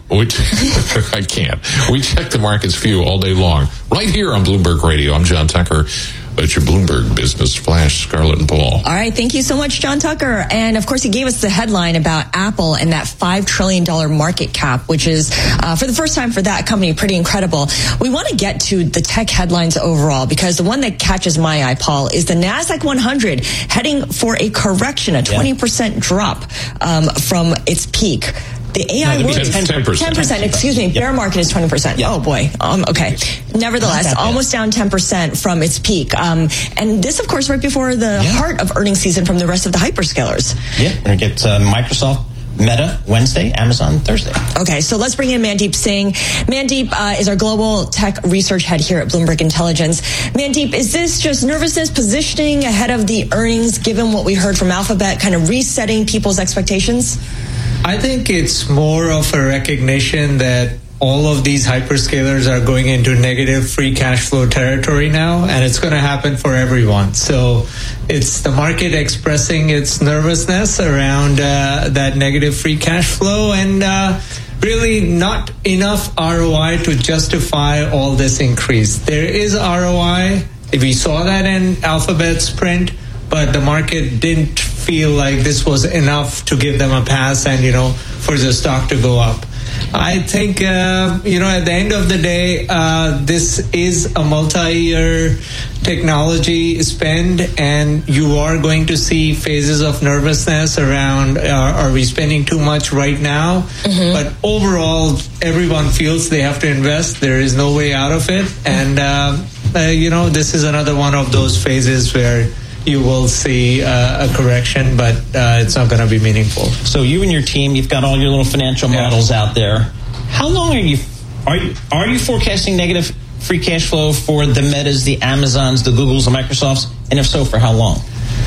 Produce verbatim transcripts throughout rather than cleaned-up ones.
We t- I can't. We check the markets for you all day long, right here on Bloomberg Radio. I'm John Tucker. That's your Bloomberg Business Flash, Scarlett and Paul. All right. Thank you so much, John Tucker. And of course, he gave us the headline about Apple and that five trillion dollars market cap, which is, uh, for the first time for that company, pretty incredible. We want to get to the tech headlines overall, because the one that catches my eye, Paul, is the NASDAQ one hundred heading for a correction, a twenty percent yeah. drop um, from its peak. The A I no, ten percent. ten percent, excuse me. Yep. Bear market is twenty percent. Yep. Oh, boy. Um, okay. Nevertheless, almost down ten percent from its peak. Um, and this, of course, right before the yeah. heart of earnings season from the rest of the hyperscalers. Yeah, we're going to get uh, Microsoft, Meta Wednesday, Amazon Thursday. Okay, so let's bring in Mandeep Singh. Mandeep uh, is our global tech research head here at Bloomberg Intelligence. Mandeep, is this just nervousness, positioning ahead of the earnings, given what we heard from Alphabet, kind of resetting people's expectations? I think it's more of a recognition that all of these hyperscalers are going into negative free cash flow territory now, and it's going to happen for everyone. So it's the market expressing its nervousness around uh, that negative free cash flow, and uh, really not enough R O I to justify all this increase. There is R O I. We saw that in Alphabet's print, but the market didn't feel like this was enough to give them a pass and, you know, for the stock to go up. I think, uh, you know, at the end of the day, uh, this is a multi-year technology spend, and you are going to see phases of nervousness around, uh, are we spending too much right now? Mm-hmm. But overall, everyone feels they have to invest. There is no way out of it. And, uh, uh, you know, this is another one of those phases where you will see uh, a correction, but uh, it's not going to be meaningful. So you and your team, you've got all your little financial yeah. models out there. How long are you are you are you forecasting negative free cash flow for the Metas, the Amazons, the Googles, the Microsofts, and if so, for how long?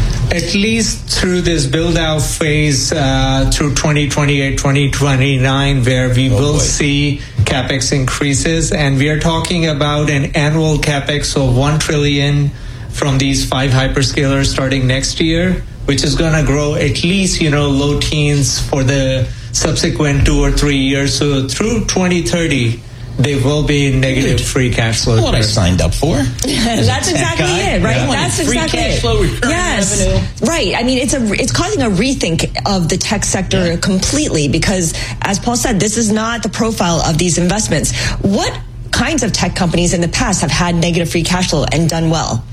At least through this build-out phase uh, through twenty twenty-eight, twenty twenty-nine, where we oh will boy. see capex increases, and we are talking about an annual capex of one trillion dollars from these five hyperscalers starting next year, which is going to grow at least, you know, low teens for the subsequent two or three years. So through twenty thirty, they will be negative Good. free cash flow. What I signed up for. That's exactly guy. it, right? Yeah. That's free exactly cash it. Flow, yes, revenue. Right. I mean, it's a it's causing a rethink of the tech sector yeah. completely, because, as Paul said, this is not the profile of these investments. What kinds of tech companies in the past have had negative free cash flow and done well?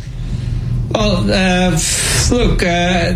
Well, uh, look, uh,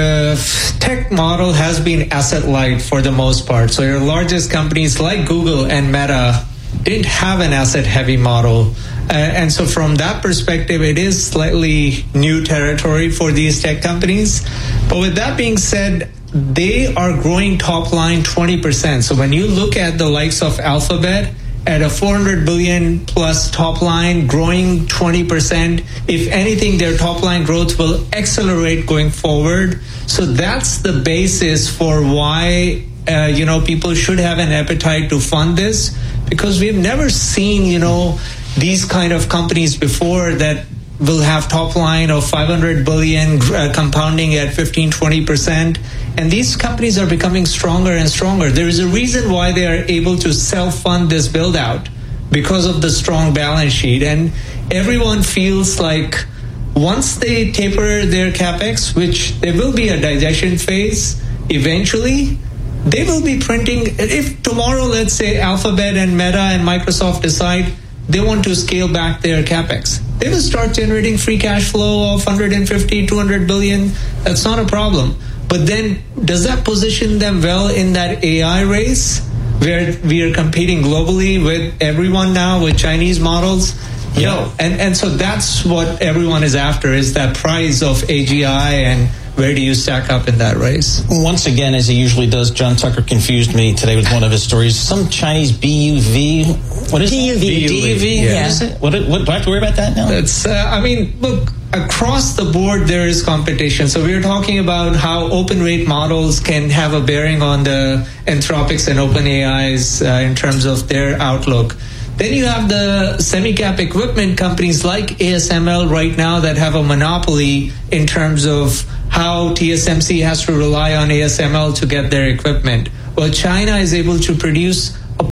the tech model has been asset light for the most part. So your largest companies like Google and Meta didn't have an asset heavy model. Uh, and so from that perspective, it is slightly new territory for these tech companies. But with that being said, they are growing top line twenty percent. So when you look at the likes of Alphabet, at a four hundred billion plus top line, growing twenty percent. If anything, their top line growth will accelerate going forward. So that's the basis for why, uh, you know, people should have an appetite to fund this, because we've never seen, you know, these kind of companies before that will have top line of five hundred billion uh, compounding at fifteen, twenty percent. And these companies are becoming stronger and stronger. There is a reason why they are able to self-fund this build-out, because of the strong balance sheet. And everyone feels like once they taper their capex, which there will be a digestion phase eventually, they will be printing. If tomorrow, let's say, Alphabet and Meta and Microsoft decide they want to scale back their capex, they will start generating free cash flow of one hundred fifty, two hundred billion. That's not a problem. But then, does that position them well in that A I race where we are competing globally with everyone now with Chinese models? Yeah. No. And and so that's what everyone is after, is that prize of A G I, and where do you stack up in that race? Once again, as he usually does, John Tucker confused me today with one of his stories. Some Chinese B U V. What is P U V. it? D U V? Yeah. What is it? What, what, do I have to worry about that now? That's, uh, I mean, look, across the board, there is competition. So we're talking about how open rate models can have a bearing on the Anthropic's and OpenAI's uh, in terms of their outlook. Then you have the semi-cap equipment companies like A S M L right now that have a monopoly in terms of how T S M C has to rely on A S M L to get their equipment. Well, China is able to produce a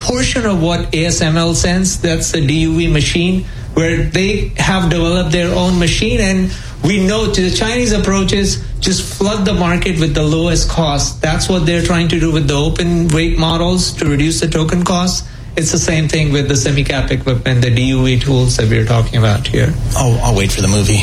portion of what A S M L sends, that's the D U V machine, where they have developed their own machine, and we know to the Chinese approach is just flood the market with the lowest cost. That's what they're trying to do with the open weight models to reduce the token costs. It's the same thing with the semi-cap equipment, the D U V tools that we're talking about here. Oh, I'll wait for the movie.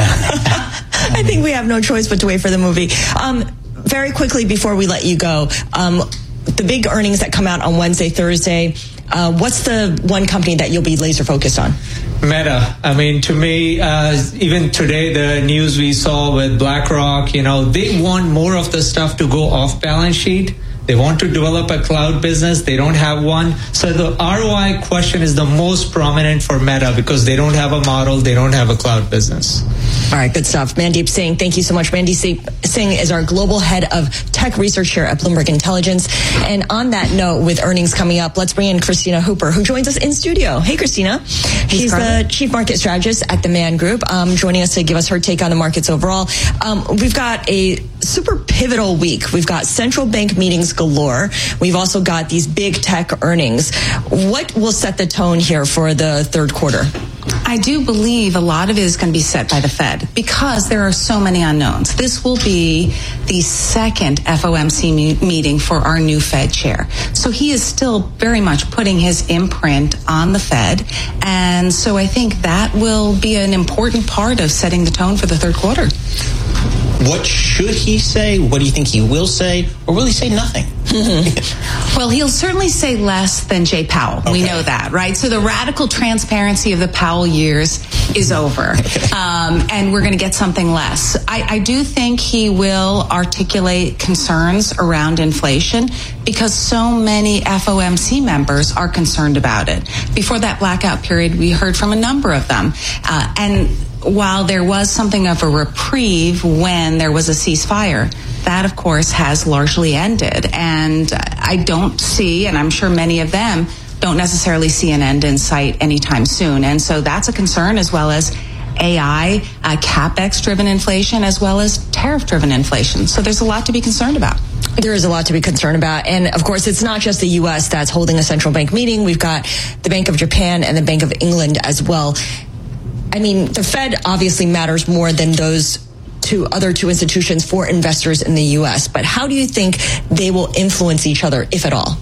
I think we have no choice but to wait for the movie. Um, very quickly before we let you go, um, the big earnings that come out on Wednesday, Thursday, uh, what's the one company that you'll be laser focused on? Meta. I mean, to me, uh, even today, the news we saw with BlackRock, you know, they want more of the stuff to go off balance sheet. They want to develop a cloud business. They don't have one. So the R O I question is the most prominent for Meta because they don't have a model. They don't have a cloud business. All right, good stuff. Mandeep Singh, thank you so much. Mandeep Singh is our global head of tech research here at Bloomberg Intelligence. And on that note, with earnings coming up, let's bring in Christina Hooper, who joins us in studio. Hey, Christina. She's the chief market strategist at the Man Group, um, joining us to give us her take on the markets overall. Um, we've got a super pivotal week. We've got central bank meetings galore. We've also got these big tech earnings. What will set the tone here for the third quarter? I do believe a lot of it is going to be set by the Fed because there are so many unknowns. This will be the second F O M C me- meeting for our new Fed chair. So he is still very much putting his imprint on the Fed. And so I think that will be an important part of setting the tone for the third quarter. What should he say? What do you think he will say? Or will he say nothing? Mm-hmm. Well, he'll certainly say less than Jay Powell. Okay. We know that, right? So the radical transparency of the Powell years is over. Okay. Um, and we're going to get something less. I, I do think he will articulate concerns around inflation because so many F O M C members are concerned about it. Before that blackout period, we heard from a number of them. Uh, and while there was something of a reprieve when there was a ceasefire, that, of course, has largely ended. And I don't see, and I'm sure many of them don't necessarily see an end in sight anytime soon. And so that's a concern, as well as A I, uh, CapEx-driven inflation, as well as tariff-driven inflation. So there's a lot to be concerned about. There is a lot to be concerned about. And of course, it's not just the U S that's holding a central bank meeting. We've got the Bank of Japan and the Bank of England as well. I mean, the Fed obviously matters more than those two other two institutions for investors in the U S. But how do you think they will influence each other, if at all?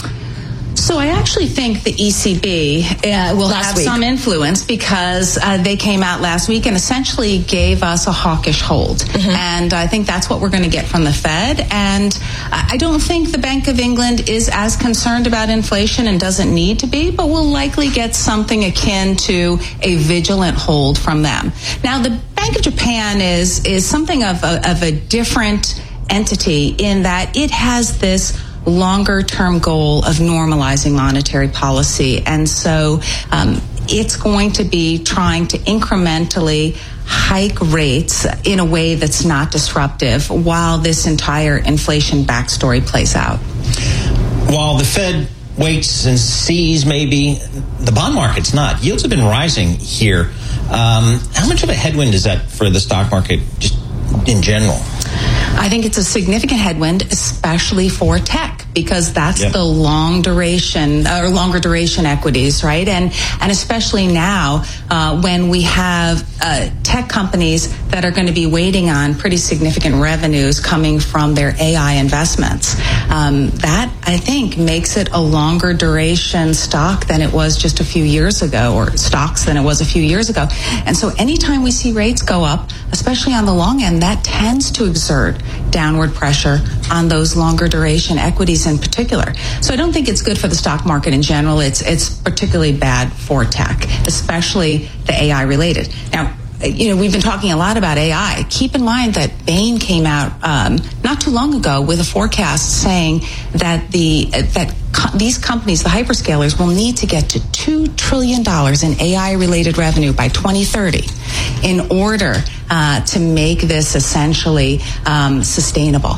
So I actually think the E C B uh, will last have week. some influence because uh, they came out last week and essentially gave us a hawkish hold. Mm-hmm. And I think that's what we're going to get from the Fed. And I don't think the Bank of England is as concerned about inflation and doesn't need to be, but we'll likely get something akin to a vigilant hold from them. Now, the Bank of Japan is, is something of a, of a different entity in that it has this longer-term goal of normalizing monetary policy. And so um, it's going to be trying to incrementally hike rates in a way that's not disruptive while this entire inflation backstory plays out. While the Fed waits and sees, maybe the bond market's not. Yields have been rising here. Um, how much of a headwind is that for the stock market just in general? I think it's a significant headwind, especially for tech, because that's yep. the long duration or longer duration equities, right? And and especially now uh, when we have uh, tech companies that are going to be waiting on pretty significant revenues coming from their A I investments. Um, that, I think, makes it a longer duration stock than it was just a few years ago, or stocks than it was a few years ago. And so anytime we see rates go up, especially on the long end, that tends to exert downward pressure on those longer duration equities in particular. So I don't think it's good for the stock market in general. It's it's particularly bad for tech, especially the A I related. Now, you know, we've been talking a lot about A I. Keep in mind that Bain came out um, not too long ago with a forecast saying that the uh, that co- these companies, the hyperscalers, will need to get to two trillion dollars in A I-related revenue by twenty thirty in order uh, to make this essentially um, sustainable.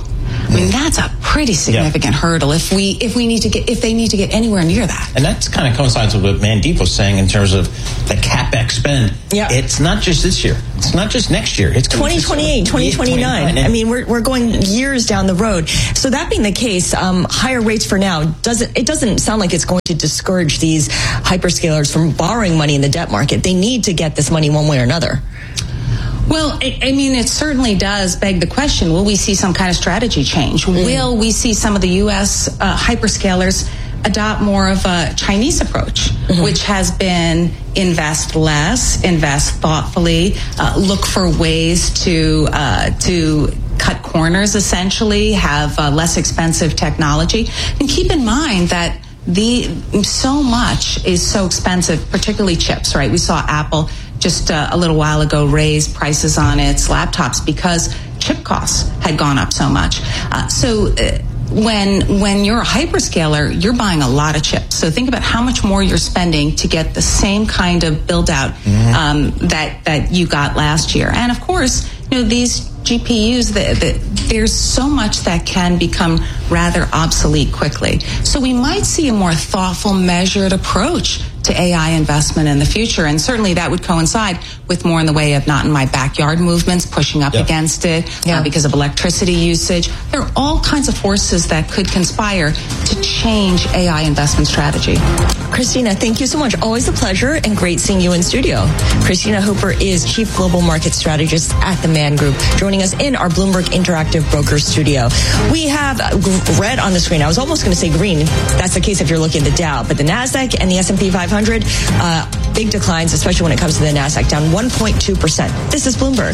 I mean, that's a pretty significant yeah. hurdle if we if we need to get if they need to get anywhere near that. And that kind of coincides with what Mandeep was saying in terms of the CapEx spend. Yeah. It's not just this year. It's not just next year. It's twenty twenty-eight, twenty twenty-nine. I mean, we're we're going years down the road. So that being the case, um, higher rates for now doesn't it doesn't sound like it's going to discourage these hyperscalers from borrowing money in the debt market. They need to get this money one way or another. Well, I mean, it certainly does beg the question, will we see some kind of strategy change? Mm. Will we see some of the U S uh, hyperscalers adopt more of a Chinese approach, mm-hmm. which has been invest less, invest thoughtfully, uh, look for ways to uh, to cut corners, essentially, have uh, less expensive technology. And keep in mind that the so much is so expensive, particularly chips, right? We saw Apple just uh, a little while ago raise prices on its laptops because chip costs had gone up so much. Uh, so uh, when when you're a hyperscaler, you're buying a lot of chips. So think about how much more you're spending to get the same kind of build out mm-hmm. um, that that you got last year. And of course, you know, these G P Us, the, the, there's so much that can become rather obsolete quickly. So we might see a more thoughtful, measured approach to A I investment in the future. And certainly that would coincide with more in the way of not in my backyard movements, pushing up yep. against it yeah. uh, because of electricity usage. There are all kinds of forces that could conspire to change A I investment strategy. Christina, thank you so much. Always a pleasure and great seeing you in studio. Christina Hooper is Chief Global Market Strategist at the Man Group, joining us in our Bloomberg Interactive Brokers studio. We have red on the screen. I was almost going to say green. That's the case if you're looking at the Dow, but the NASDAQ and the S and P five hundred, uh, big declines, especially when it comes to the NASDAQ, down one point two percent. This is Bloomberg.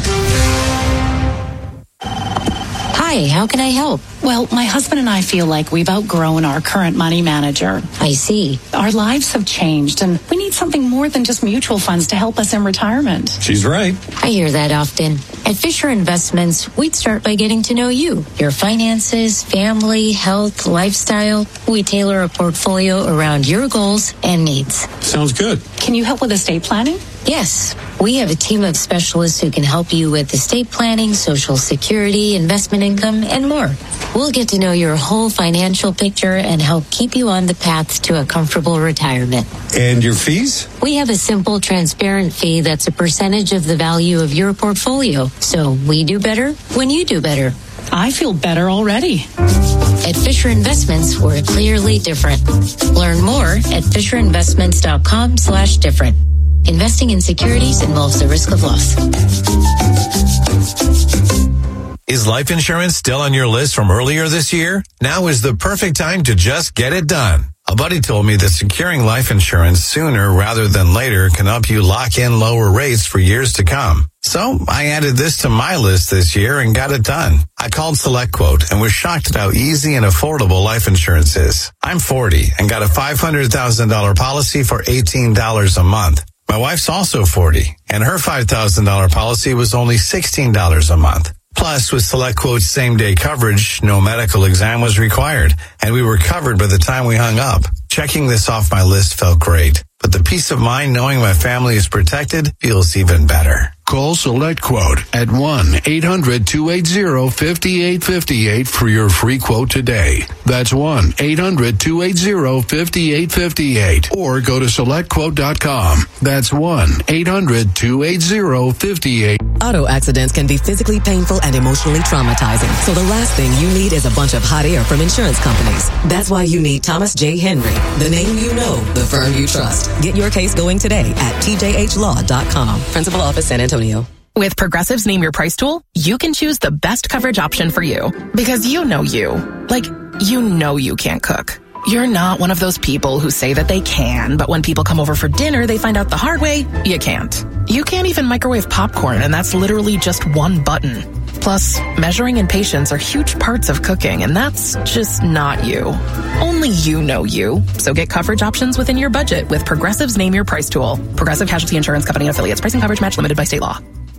Hi, how can I help? Well, my husband and I feel like we've outgrown our current money manager. I see. Our lives have changed, and we need something more than just mutual funds to help us in retirement. She's right. I hear that often. At Fisher Investments, we'd start by getting to know you, your finances, family, health, lifestyle. We tailor a portfolio around your goals and needs. Sounds good. Can you help with estate planning? Yes, we have a team of specialists who can help you with estate planning, Social Security, investment income, and more. We'll get to know your whole financial picture and help keep you on the path to a comfortable retirement. And your fees? We have a simple, transparent fee that's a percentage of the value of your portfolio. So we do better when you do better. I feel better already. At Fisher Investments, we're clearly different. Learn more at FisherInvestments.com slash different. Investing in securities involves the risk of loss. Is life insurance still on your list from earlier this year? Now is the perfect time to just get it done. A buddy told me that securing life insurance sooner rather than later can help you lock in lower rates for years to come. So I added this to my list this year and got it done. I called SelectQuote and was shocked at how easy and affordable life insurance is. I'm forty and got a five hundred thousand dollars policy for eighteen dollars a month. My wife's also forty, and her five thousand dollars policy was only sixteen dollars a month. Plus, with SelectQuote's same-day coverage, no medical exam was required, and we were covered by the time we hung up. Checking this off my list felt great, but the peace of mind knowing my family is protected feels even better. Call SelectQuote at one eight hundred two eight zero five eight five eight for your free quote today. That's one eight hundred two eight zero five eight five eight. Or go to select quote dot com. That's one eight hundred two eight zero five eight. Auto accidents can be physically painful and emotionally traumatizing. So the last thing you need is a bunch of hot air from insurance companies. That's why you need Thomas J. Henry, the name you know, the firm you trust. Get your case going today at T J H law dot com. Principal Office, San Antonio. With Progressive's Name Your Price tool, you can choose the best coverage option for you. Because you know you. Like, you know you can't cook. You're not one of those people who say that they can, but when people come over for dinner, they find out the hard way, you can't. You can't even microwave popcorn, and that's literally just one button. Plus, measuring and patience are huge parts of cooking, and that's just not you. Only you know you. So get coverage options within your budget with Progressive's Name Your Price tool. Progressive Casualty Insurance Company and affiliates. Price and coverage match limited by state law.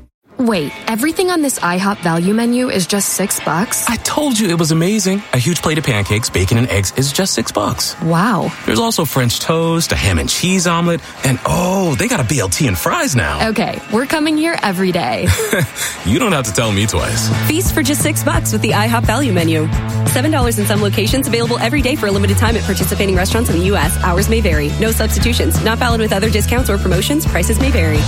Wait, everything on this IHOP value menu is just six bucks? I told you it was amazing. A huge plate of pancakes, bacon, and eggs is just six bucks. Wow. There's also French toast, a ham and cheese omelet, and oh, they got a B L T and fries now. Okay, we're coming here every day. You don't have to tell me twice. Feast for just six bucks with the IHOP value menu. Seven dollars in some locations, available every day for a limited time at participating restaurants in the U S. Hours may vary. No substitutions. Not valid with other discounts or promotions. Prices may vary.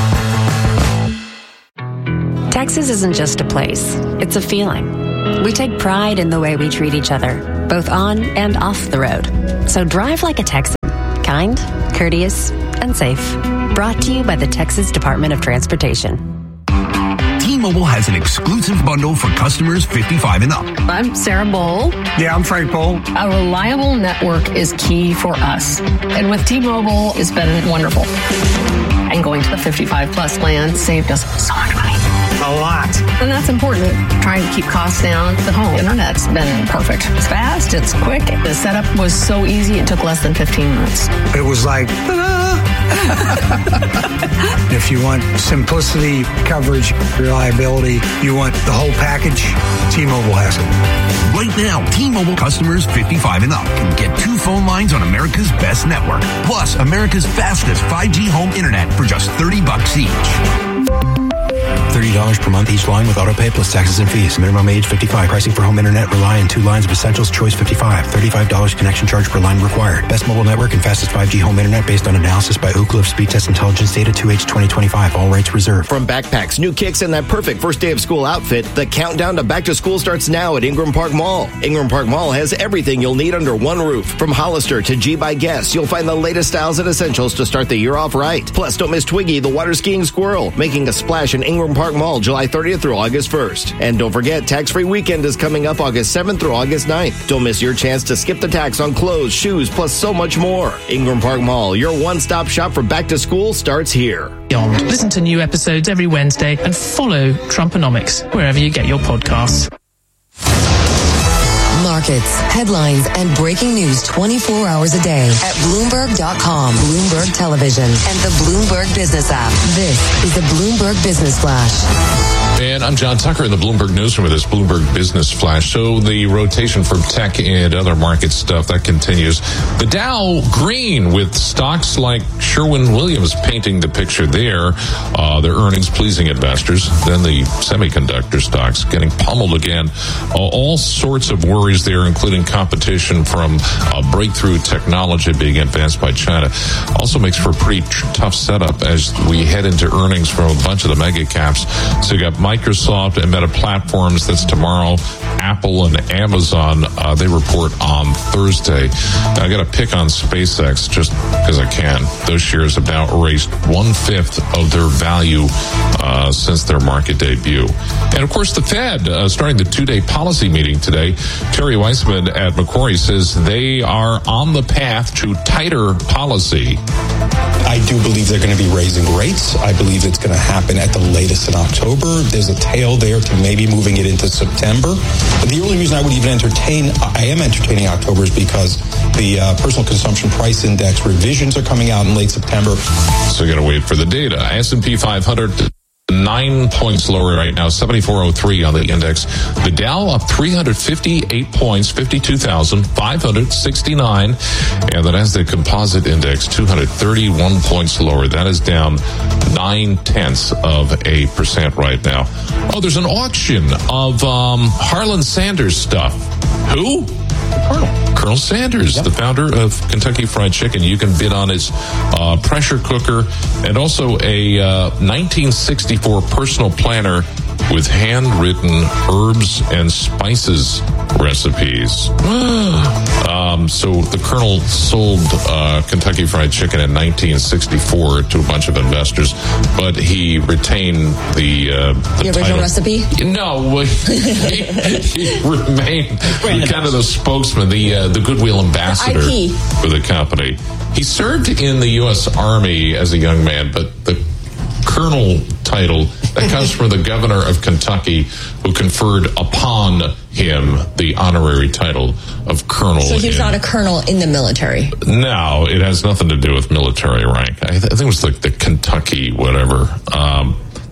Texas isn't just a place, it's a feeling. We take pride in the way we treat each other, both on and off the road. So drive like a Texan, kind, courteous, and safe. Brought to you by the Texas Department of Transportation. T-Mobile has an exclusive bundle for customers fifty-five and up. I'm Sarah Bowl. Yeah, I'm Frank Bowl. A reliable network is key for us. And with T-Mobile, it's been wonderful. And going to the fifty-five plus plan saved us so much money. A lot. And that's important. Trying to keep costs down. The home internet's been perfect. It's fast. It's quick. The setup was so easy. It took less than fifteen minutes. It was like, if you want simplicity, coverage, reliability, you want the whole package, T-Mobile has it. Right now, T-Mobile customers fifty-five and up can get two phone lines on America's best network, plus America's fastest five G home internet for just thirty bucks each. thirty dollars per month each line with autopay plus taxes and fees. Minimum age fifty-five. Pricing for home internet rely on two lines of Essentials Choice fifty-five. thirty-five dollars connection charge per line required. Best mobile network and fastest five G home internet based on analysis by Ookla of Speed Test Intelligence data two H twenty twenty-five. All rates reserved. From backpacks, new kicks, and that perfect first day of school outfit, the countdown to back to school starts now at Ingram Park Mall. Ingram Park Mall has everything you'll need under one roof. From Hollister to G by Guess, you'll find the latest styles and essentials to start the year off right. Plus, don't miss Twiggy, the water skiing squirrel, making a splash in Ingram Park Mall July thirtieth through August first. And don't forget, tax-free weekend is coming up August seventh through August ninth. Don't miss your chance to skip the tax on clothes, shoes, plus so much more. Ingram Park Mall, your one-stop shop for back to school, starts here. Listen to new episodes every Wednesday and follow Trumponomics wherever you get your podcasts. Markets, headlines, and breaking news twenty-four hours a day at Bloomberg dot com, Bloomberg Television, and the Bloomberg Business app. This is the Bloomberg Business Flash. And I'm John Tucker in the Bloomberg Newsroom with this Bloomberg Business Flash. So the rotation from tech and other market stuff, that continues. The Dow green with stocks like Sherwin-Williams painting the picture there. Uh, their earnings pleasing investors. Then the semiconductor stocks getting pummeled again. Uh, all sorts of worries there, including competition from uh, breakthrough technology being advanced by China. Also makes for a pretty tr- tough setup as we head into earnings from a bunch of the mega caps. So you got Microsoft and Meta Platforms, that's tomorrow. Apple and Amazon, uh, they report on Thursday. Now, I got to pick on SpaceX just because I can. Those shares have now erased one-fifth of their value uh, since their market debut. And, of course, the Fed, uh, starting the two-day policy meeting today, Terry Weissman at Macquarie says they are on the path to tighter policy. I do believe they're going to be raising rates. I believe it's going to happen at the latest in October. There's a tail there to maybe moving it into September. But the only reason I would even entertain, I am entertaining October is because the uh, personal consumption price index revisions are coming out in late September. So you got to wait for the data. S and P five hundred, nine points lower right now, seventy-four oh three on the index. The Dow up three hundred fifty-eight points, fifty-two thousand five hundred sixty-nine. And the Nasdaq Composite Index, two hundred thirty-one points lower. That is down nine tenths of a percent right now. Oh, there's an auction of um, Harlan Sanders stuff. Who? Colonel. Colonel Sanders, yep. The founder of Kentucky Fried Chicken. You can bid on his uh, pressure cooker and also a uh, nineteen sixty-four personal planner with handwritten herbs and spices recipes. um, so the Colonel sold uh, Kentucky Fried Chicken in nineteen sixty-four to a bunch of investors, but he retained the, uh, the, the original title. recipe? No, he, he remained kind of the spokesman, the uh, the goodwill ambassador the for the company. He served in the U S Army as a young man, but the Colonel title, that comes from the governor of Kentucky, who conferred upon him the honorary title of colonel. So he's in, not a colonel in the military? No, it has nothing to do with military rank. I, th- I think it was like the Kentucky whatever. Um,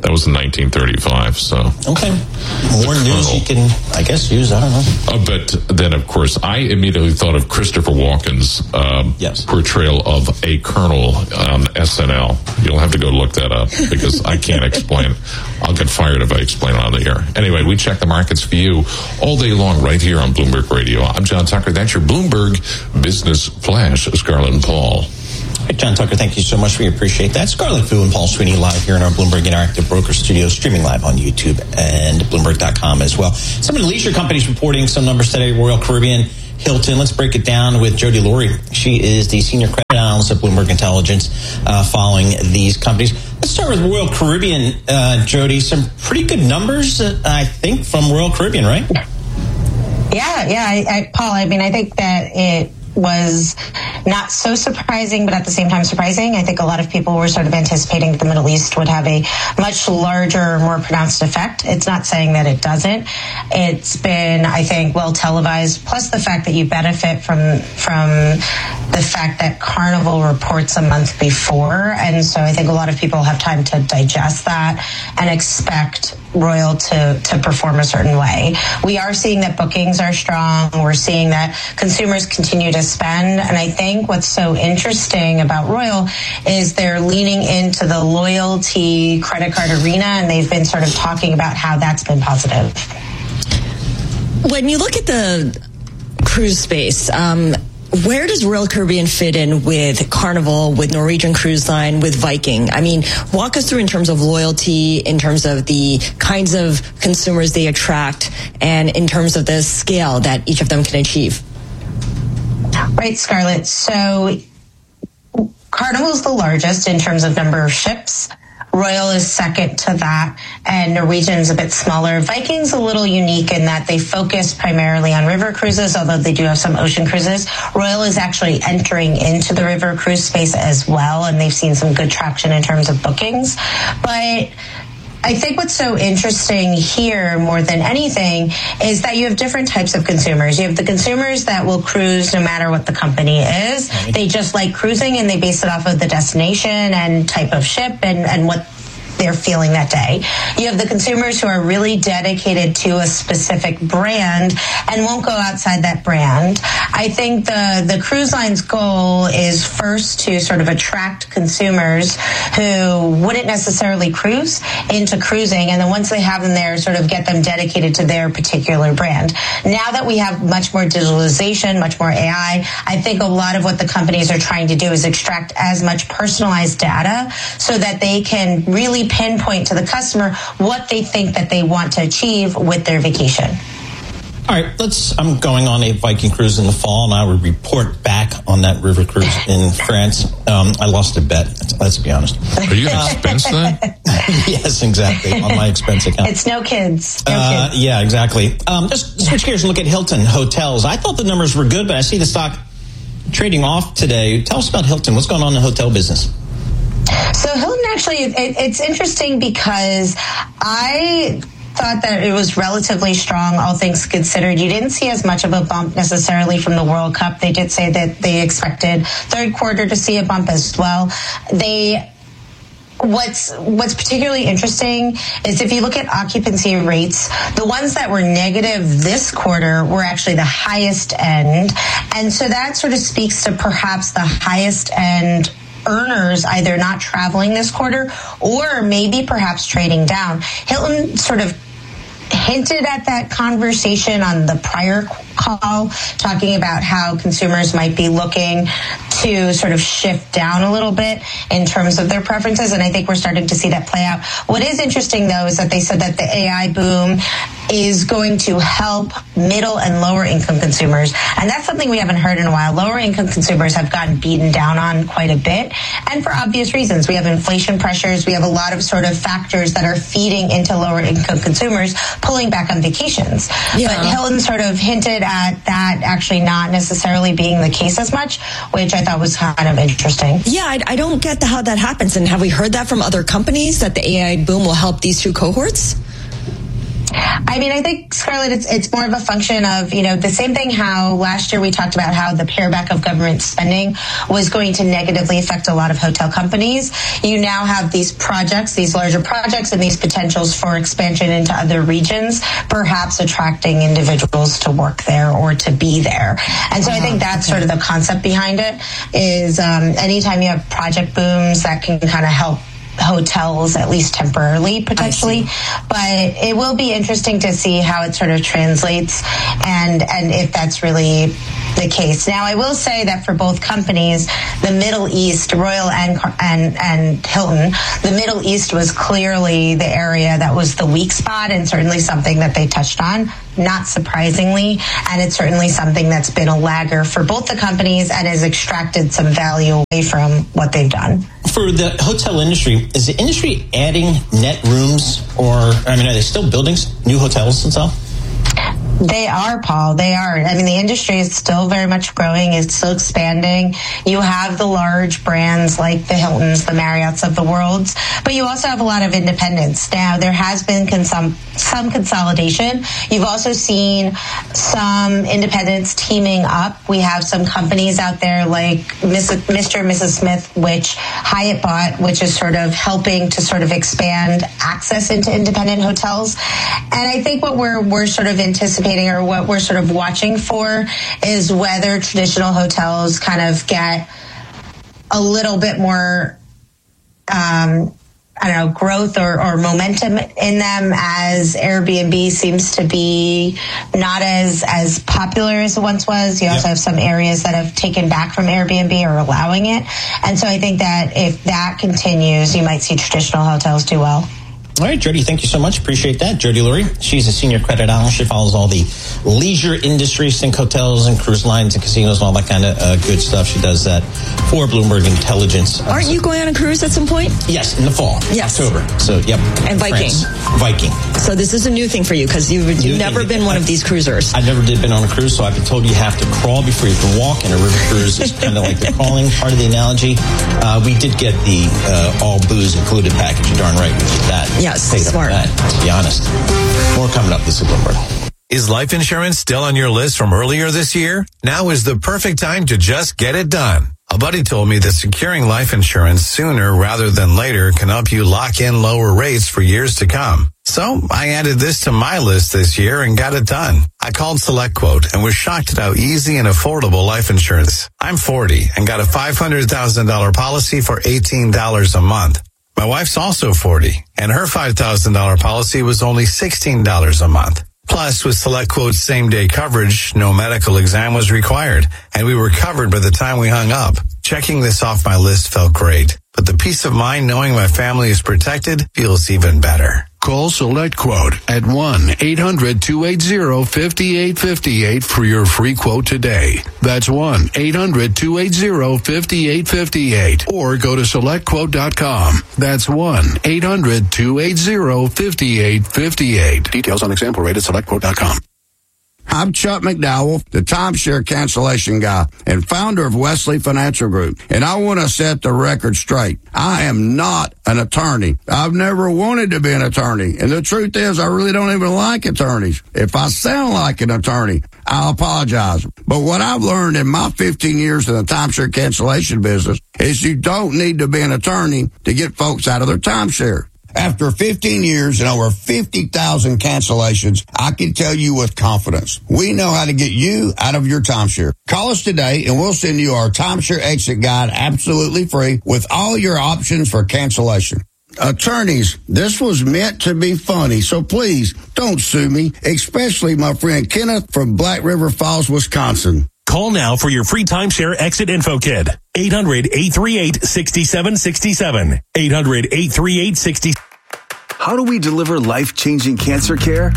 That was in nineteen thirty-five, so. Okay. More news you can, I guess, use, I don't know. Uh, but then, of course, I immediately thought of Christopher Walken's um, yes. portrayal of a colonel on S N L. You'll have to go look that up because I can't explain. I'll get fired if I explain it on the air. Anyway, we check the markets for you all day long right here on Bloomberg Radio. I'm John Tucker. That's your Bloomberg Business Flash, Scarlett and Paul. Hey, John Tucker, thank you so much. We appreciate that. Scarlett Fu and Paul Sweeney live here in our Bloomberg Interactive Broker Studio, streaming live on YouTube and Bloomberg dot com as well. Some of the leisure companies reporting some numbers today, Royal Caribbean, Hilton. Let's break it down with Jody Laurie. She is the Senior Credit Analyst at Bloomberg Intelligence, uh, following these companies. Let's start with Royal Caribbean, uh, Jody. Some pretty good numbers, uh, I think, from Royal Caribbean, right? Yeah, yeah, I, I, Paul, I mean, I think that it was not so surprising, but at the same time surprising. I think a lot of people were sort of anticipating that the Middle East would have a much larger, more pronounced effect. It's not saying that it doesn't. It's been, I think, well televised, plus the fact that you benefit from from the fact that Carnival reports a month before. And so I think a lot of people have time to digest that and expect Royal to, to perform a certain way. We are seeing that bookings are strong. We're seeing that consumers continue to spend. And I think what's so interesting about Royal is they're leaning into the loyalty credit card arena, and they've been sort of talking about how that's been positive. When you look at the cruise space, um, where does Royal Caribbean fit in with Carnival, with Norwegian Cruise Line, with Viking? I mean, walk us through in terms of loyalty, in terms of the kinds of consumers they attract, and in terms of the scale that each of them can achieve. Right, Scarlett. So Carnival's the largest in terms of number of ships. Royal is second to that, and Norwegian's a bit smaller. Viking's a little unique in that they focus primarily on river cruises, although they do have some ocean cruises. Royal is actually entering into the river cruise space as well, and they've seen some good traction in terms of bookings. But I think what's so interesting here more than anything is that you have different types of consumers. You have the consumers that will cruise no matter what the company is. They just like cruising, and they base it off of the destination and type of ship and, and what they're feeling that day. You have the consumers who are really dedicated to a specific brand and won't go outside that brand. I think the, the cruise line's goal is first to sort of attract consumers who wouldn't necessarily cruise into cruising, and then once they have them there, sort of get them dedicated to their particular brand. Now that we have much more digitalization, much more A I, I think a lot of what the companies are trying to do is extract as much personalized data so that they can really pinpoint to the customer what they think that they want to achieve with their vacation. All right, let's. I'm going on a Viking cruise in the fall, and I will report back on that river cruise in France. Um, I lost a bet. Let's, let's be honest. Are you going to expense that? Yes, exactly, on my expense account. It's no kids. No uh, kids. Yeah, exactly. Um, just switch gears and look at Hilton Hotels. I thought the numbers were good, but I see the stock trading off today. Tell us about Hilton. What's going on in the hotel business? So Hilton, actually, it, it's interesting because I thought that it was relatively strong, all things considered. You didn't see as much of a bump necessarily from the World Cup. They did say that they expected third quarter to see a bump as well. They What's what's particularly interesting is if you look at occupancy rates, the ones that were negative this quarter were actually the highest end. And so that sort of speaks to perhaps the highest end earners either not traveling this quarter or maybe perhaps trading down. Hilton sort of hinted at that conversation on the prior call, talking about how consumers might be looking to sort of shift down a little bit in terms of their preferences, and I think we're starting to see that play out. What is interesting, though, is that they said that the A I boom is going to help middle and lower income consumers, and that's something we haven't heard in a while. Lower income consumers have gotten beaten down on quite a bit, and for obvious reasons. We have inflation pressures, we have a lot of sort of factors that are feeding into lower income consumers pulling back on vacations. Yeah. But Hilton sort of hinted at that actually not necessarily being the case as much, which I thought was kind of interesting. Yeah, I, I don't get the, how that happens. And have we heard that from other companies, that the A I boom will help these two cohorts? I mean, I think, Scarlett, it's it's more of a function of, you know, the same thing how last year we talked about how the pare back of government spending was going to negatively affect a lot of hotel companies. You now have these projects, these larger projects, and these potentials for expansion into other regions, perhaps attracting individuals to work there or to be there. And so I think that's sort of the concept behind it is um, anytime you have project booms that can kind of help hotels, at least temporarily, potentially. But it will be interesting to see how it sort of translates and, and if that's really the case. Now, I will say that for both companies, the Middle East, Royal and, and, and Hilton, the Middle East was clearly the area that was the weak spot and certainly something that they touched on, not surprisingly. And it's certainly something that's been a lagger for both the companies and has extracted some value away from what they've done. For the hotel industry, is the industry adding net rooms or, I mean, are they still building new hotels and stuff? They are, Paul. They are. I mean, the industry is still very much growing. It's still expanding. You have the large brands like the Hiltons, the Marriotts of the world, but you also have a lot of independents. Now, there has been consum- some consolidation. You've also seen some independents teaming up. We have some companies out there like Mister and Missus Smith, which Hyatt bought, which is sort of helping to sort of expand access into independent hotels. And I think what we're we're sort of anticipating or what we're sort of watching for is whether traditional hotels kind of get a little bit more, um, I don't know, growth or, or momentum in them as Airbnb seems to be not as, as popular as it once was. You also yep. have some areas that have taken back from Airbnb or allowing it. And so I think that if that continues, you might see traditional hotels do well. All right, Jody, thank you so much. Appreciate that. Jody Lurie, she's a senior credit analyst. She follows all the leisure industries, think hotels and cruise lines and casinos and all that kind of uh, good stuff. She does that for Bloomberg Intelligence. Aren't you going on a cruise at some point? Yes, in the fall. Yes. October. So, yep. And Viking. France. Viking. So this is a new thing for you because you've, you've never thing. been one of these cruisers. I never did been on a cruise, so I've been told you have to crawl before you can walk, and a river cruise is kind of like the crawling part of the analogy. Uh, we did get the uh, all booze included package. You're darn right we did that. Yes, smart. That, to be honest. More coming up this Bloomberg. Is life insurance still on your list from earlier this year? Now is the perfect time to just get it done. A buddy told me that securing life insurance sooner rather than later can help you lock in lower rates for years to come. So I added this to my list this year and got it done. I called SelectQuote and was shocked at how easy and affordable life insurance. I'm forty and got a five hundred thousand dollars policy for eighteen dollars a month. My wife's also forty, and her five thousand dollars policy was only sixteen dollars a month. Plus, with SelectQuote's same-day coverage, no medical exam was required, and we were covered by the time we hung up. Checking this off my list felt great, but the peace of mind knowing my family is protected feels even better. Call SelectQuote at one eight hundred two eight zero five eight five eight for your free quote today. That's one eight hundred two eight zero five eight five eight. Or go to select quote dot com. That's one eight hundred two eight zero five eight five eight. Details on example rate at select quote dot com. I'm Chuck McDowell, the timeshare cancellation guy and founder of Wesley Financial Group, and I want to set the record straight. I am not an attorney. I've never wanted to be an attorney, and the truth is I really don't even like attorneys. If I sound like an attorney, I apologize. But what I've learned in my fifteen years in the timeshare cancellation business is you don't need to be an attorney to get folks out of their timeshare. After fifteen years and over fifty thousand cancellations, I can tell you with confidence, we know how to get you out of your timeshare. Call us today and we'll send you our timeshare exit guide absolutely free with all your options for cancellation. Attorneys, this was meant to be funny, so please don't sue me, especially my friend Kenneth from Black River Falls, Wisconsin. Call now for your free timeshare exit info kit. eight hundred eight three eight six seven six seven. eight hundred eight three eight six seven. How do we deliver life-changing cancer care?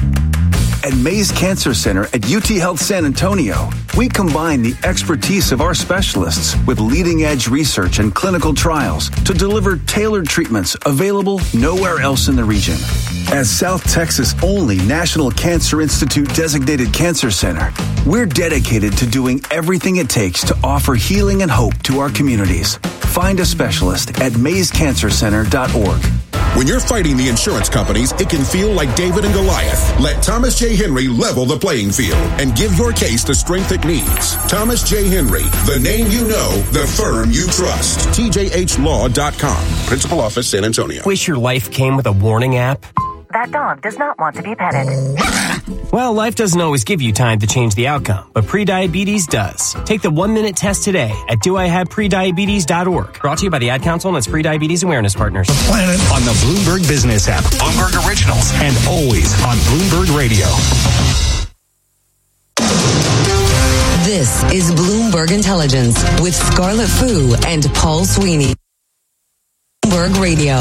At Mays Cancer Center at U T Health San Antonio, we combine the expertise of our specialists with leading-edge research and clinical trials to deliver tailored treatments available nowhere else in the region. As South Texas' only National Cancer Institute designated cancer center, we're dedicated to doing everything it takes to offer healing and hope to our communities. Find a specialist at mays cancer center dot org. When you're fighting the insurance companies, it can feel like David and Goliath. Let Thomas J. Henry level the playing field and give your case the strength it needs. Thomas J. Henry, the name you know, the firm you trust. T J H law dot com. Principal Office, San Antonio. Wish your life came with a warning app? That dog does not want to be petted. Well, life doesn't always give you time to change the outcome, but prediabetes does. Take the one-minute test today at do I have prediabetes dot org. Brought to you by the Ad Council and its Prediabetes Awareness Partners. The Planet on the Bloomberg Business app, Bloomberg Originals, and always on Bloomberg Radio. This is Bloomberg Intelligence with Scarlett Fu and Paul Sweeney. Bloomberg Radio.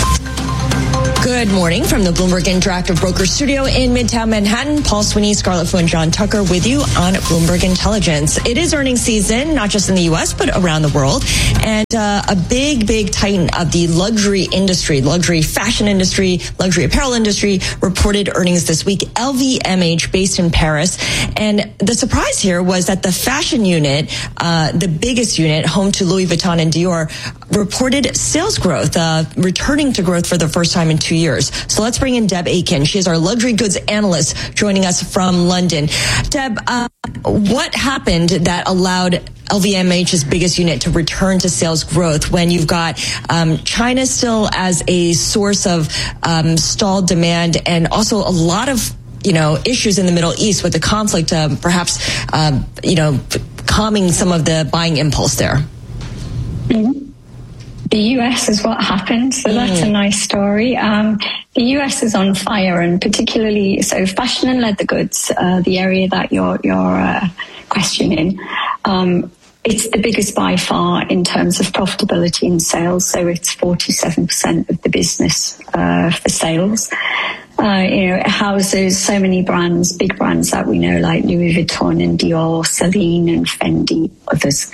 Good morning from the Bloomberg Interactive Broker Studio in Midtown Manhattan. Paul Sweeney, Scarlett Fu, and John Tucker with you on Bloomberg Intelligence. It is earnings season, not just in the U S, but around the world. And uh, a big, big titan of the luxury industry, luxury fashion industry, luxury apparel industry, reported earnings this week. L V M H, based in Paris. And the surprise here was that the fashion unit, uh, the biggest unit, home to Louis Vuitton and Dior, reported sales growth, uh, returning to growth for the first time in two years. So let's bring in Deb Aiken. She is our luxury goods analyst joining us from London. Deb, uh, what happened that allowed L V M H's biggest unit to return to sales growth when you've got um, China still as a source of um, stalled demand and also a lot of, you know, issues in the Middle East with the conflict, uh, perhaps, uh, you know, calming some of the buying impulse there? Mm-hmm. The U S is what happened, so that's a nice story. Um, the U S is on fire, and particularly so fashion and leather goods, uh, the area that you're you're uh, questioning. Um, it's the biggest by far in terms of profitability and sales. So it's forty-seven percent of the business uh, for sales. Uh, you know, it houses so many brands, big brands that we know, like Louis Vuitton and Dior, Celine and Fendi, others.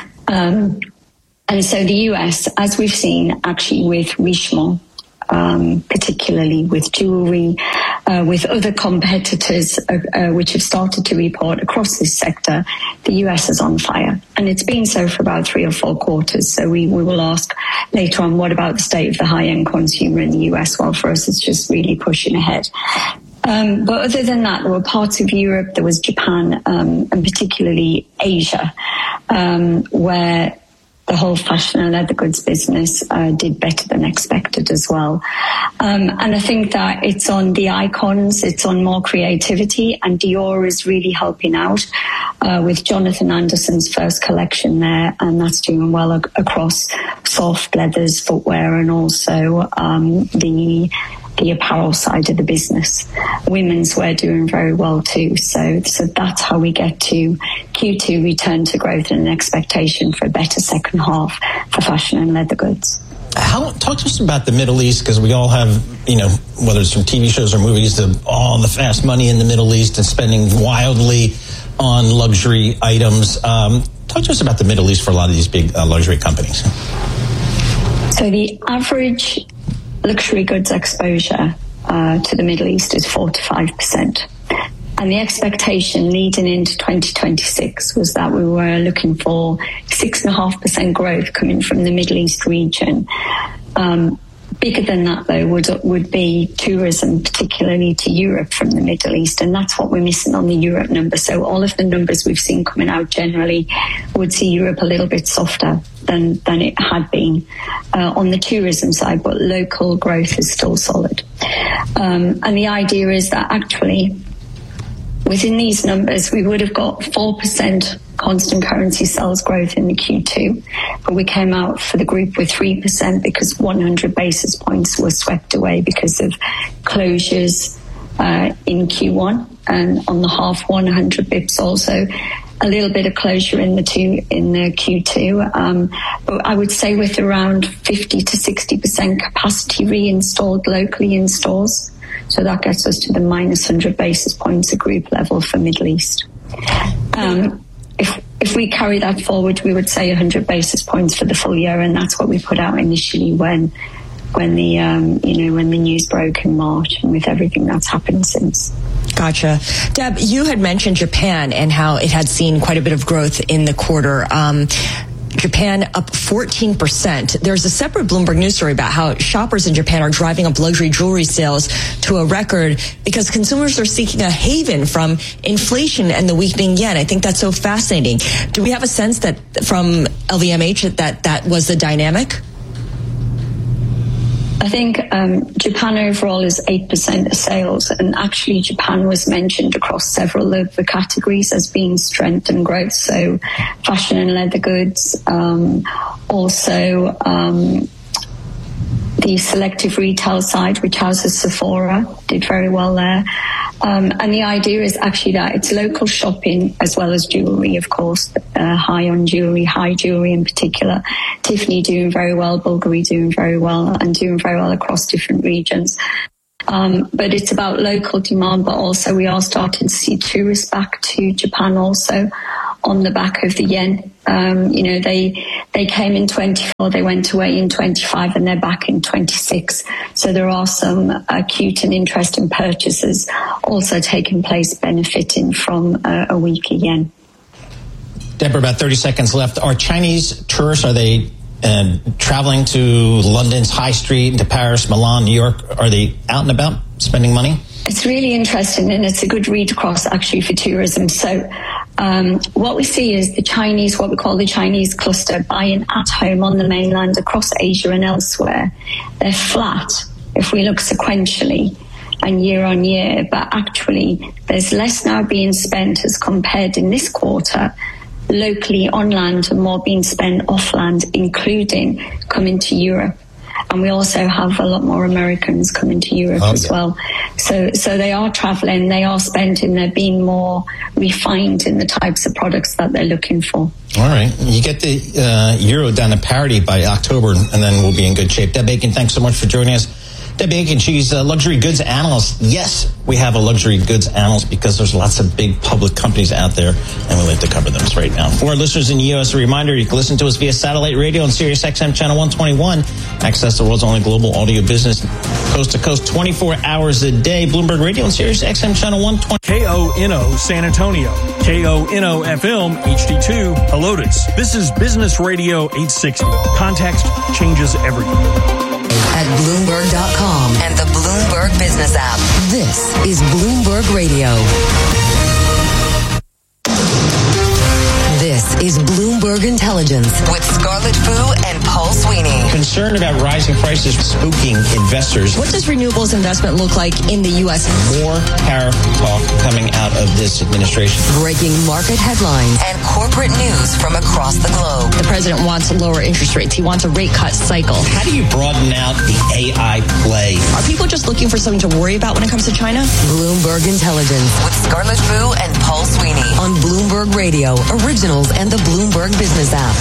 Um, And so the U S, as we've seen actually with Richemont, um, particularly with jewelry, uh, with other competitors uh, uh, which have started to report across this sector, the U S is on fire. And it's been so for about three or four quarters. So we, we will ask later on, what about the state of the high-end consumer in the U S? Well, for us, it's just really pushing ahead. Um, but other than that, there were parts of Europe, there was Japan, um, and particularly Asia, um, where the whole fashion and leather goods business uh, did better than expected as well. Um, and I think that it's on the icons, it's on more creativity, and Dior is really helping out uh, with Jonathan Anderson's first collection there, and that's doing well ac- across soft leathers, footwear, and also um, the the apparel side of the business. Women's wear doing very well too. So, so that's how we get to Q two return to growth and an expectation for a better second half for fashion and leather goods. How, talk to us about the Middle East, because we all have, you know, whether it's from T V shows or movies, the, all the fast money in the Middle East and spending wildly on luxury items. Um, talk to us about the Middle East for a lot of these big uh, luxury companies. So the average luxury goods exposure uh, to the Middle East is four to five percent. And the expectation leading into twenty twenty-six was that we were looking for six point five percent growth coming from the Middle East region. Um, bigger than that, though, would would be tourism, particularly to Europe from the Middle East. And that's what we're missing on the Europe number. So all of the numbers we've seen coming out generally would see Europe a little bit softer than, than it had been uh, on the tourism side, but local growth is still solid. Um, and the idea is that actually within these numbers, we would have got four percent constant currency sales growth in the Q two, but we came out for the group with three percent because one hundred basis points were swept away because of closures uh, in Q one, and on the half one hundred bips also. A little bit of closure in the two in the Q two, um, but I would say with around fifty to sixty percent capacity reinstalled locally in stores. So that gets us to the minus one hundred basis points at group level for Middle East. Um, if if we carry that forward, we would say one hundred basis points for the full year, and that's what we put out initially when when the um, you know when the news broke in March, and with everything that's happened since. Gotcha. Deb, you had mentioned Japan and how it had seen quite a bit of growth in the quarter. Um, Japan up fourteen percent. There's a separate Bloomberg News story about how shoppers in Japan are driving up luxury jewelry sales to a record because consumers are seeking a haven from inflation and the weakening yen. I think that's so fascinating. Do we have a sense that from L V M H that that was the dynamic? I think um, Japan overall is eight percent of sales, and actually Japan was mentioned across several of the categories as being strength and growth. So fashion and leather goods, um, also um, the selective retail side, which houses Sephora, did very well there. Um, and the idea is actually that it's local shopping as well as jewelry, of course, uh, high on jewelry, high jewelry in particular. Tiffany doing very well, Bulgari doing very well, and doing very well across different regions. Um, but it's about local demand, but also we are starting to see tourists back to Japan also on the back of the yen. Um, you know, they they came in twenty-four, they went away in twenty-five, and they're back in twenty-six. So there are some acute and interesting purchases also taking place, benefiting from uh, a weaker yen. Deborah, about thirty seconds left. Are Chinese tourists, are they uh, traveling to London's High Street, to Paris, Milan, New York? Are they out and about spending money? It's really interesting, and it's a good read across actually for tourism. So um, what we see is the Chinese, what we call the Chinese cluster, buying at home on the mainland, across Asia and elsewhere. They're flat if we look sequentially and year on year, but actually there's less now being spent as compared in this quarter locally on land and more being spent off land, including coming to Europe. And we also have a lot more Americans coming to Europe oh, as yeah. well. So so they are traveling, they are spending, they're being more refined in the types of products that they're looking for. All right. You get the uh, euro down to parity by October, and then we'll be in good shape. Deb Aiken, thanks so much for joining us. Deb Aiken, she's a luxury goods analyst. Yes, we have a luxury goods analyst because there's lots of big public companies out there, and we like to cover them right now. For our listeners in the U S, a reminder, you can listen to us via satellite radio on Sirius X M channel one twenty-one. Access the world's only global audio business, coast to coast, twenty-four hours a day. Bloomberg Radio on Sirius X M channel one twenty. K O N O San Antonio, K O N O F M H D two Helotes. This is Business Radio eight sixty. Context changes everything. At Bloomberg dot com and the Bloomberg Business app. This is Bloomberg Radio. This is Bloomberg Intelligence with Scarlett Fu and Paul Sweeney. Concern about rising prices spooking investors. What does renewables investment look like in the U S? More tariff talk coming out of this administration. Breaking market headlines and corporate news from across the globe. The president wants lower interest rates. He wants a rate cut cycle. How do you broaden out the A I play? Are people just looking for something to worry about when it comes to China? Bloomberg Intelligence with Scarlett Fu and Paul Sweeney on Bloomberg Radio, originals and the Bloomberg Business app.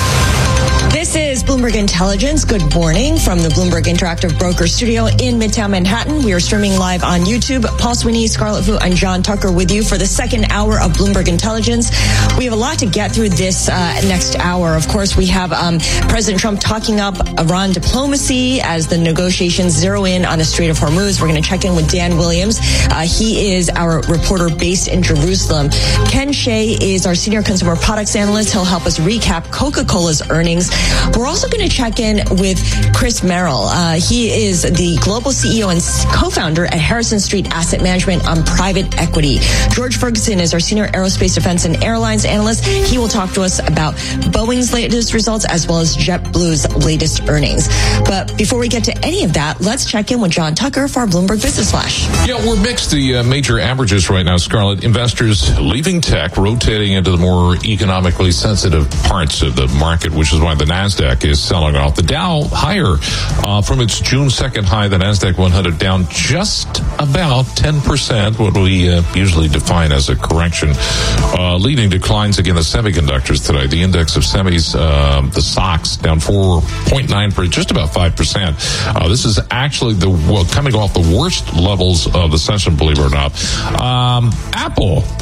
This is Bloomberg Intelligence. Good morning from the Bloomberg Interactive Broker Studio in Midtown Manhattan. We are streaming live on YouTube. Paul Sweeney, Scarlett Fu, and John Tucker with you for the second hour of Bloomberg Intelligence. We have a lot to get through this uh, next hour. Of course, we have um, President Trump talking up Iran diplomacy as the negotiations zero in on the Strait of Hormuz. We're going to check in with Dan Williams. Uh, he is our reporter based in Jerusalem. Ken Shea is our senior consumer products analyst. He'll help us recap Coca-Cola's earnings. We're also going to check in with Chris Merrill. Uh, he is the global C E O and co-founder at Harrison Street Asset Management on private equity. George Ferguson is our senior aerospace defense and airlines analyst. He will talk to us about Boeing's latest results as well as JetBlue's latest earnings. But before we get to any of that, let's check in with John Tucker for our Bloomberg Business Flash. Yeah, we're mixed. The uh, major averages right now, Scarlett. Investors leaving tech, rotating into the more economically sensitive parts of the market, which is why the NASDAQ is selling off. The Dow higher uh, from its June second high. The NASDAQ one hundred down just about ten percent, what we uh, usually define as a correction. Uh, leading declines again, the semiconductors today. The index of semis, uh, the S O X, down four point nine percent, just about five percent. Uh, this is actually the well, coming off the worst levels of the session, believe it or not. Um, Apple